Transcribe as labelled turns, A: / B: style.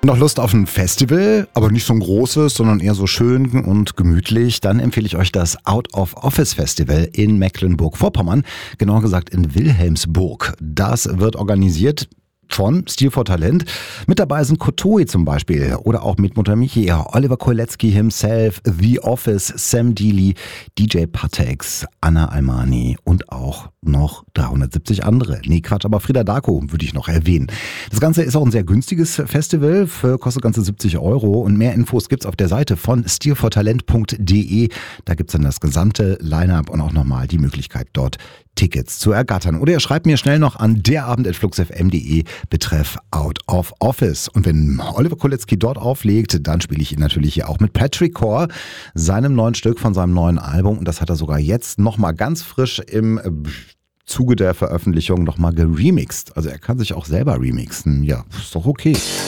A: Noch Lust auf ein Festival, aber nicht so ein großes, sondern eher so schön und gemütlich? Dann empfehle ich euch das Out of Office Festival in Mecklenburg-Vorpommern, genauer gesagt in Wilhelmsburg. Das wird organisiert von Stil for Talent. Mit dabei sind Kotoi zum Beispiel oder auch Mitmutter Michi, Oliver Kolecki himself, The Office, Sam Deely, DJ Patex, Anna Almani und auch noch 370 andere. Nee, Quatsch, aber Frida Darko würde ich noch erwähnen. Das Ganze ist auch ein sehr günstiges Festival, kostet ganze 70 Euro und mehr Infos gibt's auf der Seite von stilfortalent.de. Da gibt's dann das gesamte Line-Up und auch nochmal die Möglichkeit, dort Tickets zu ergattern. Oder ihr schreibt mir schnell noch an derabend@fluxfm.de betreff Out of Office. Und wenn Oliver Kolecki dort auflegt, dann spiele ich ihn natürlich hier auch mit Patrick Core, seinem neuen Stück von seinem neuen Album. Und das hat er sogar jetzt nochmal ganz frisch im Zuge der Veröffentlichung nochmal geremixed. Also er kann sich auch selber remixen. Ja, ist doch okay.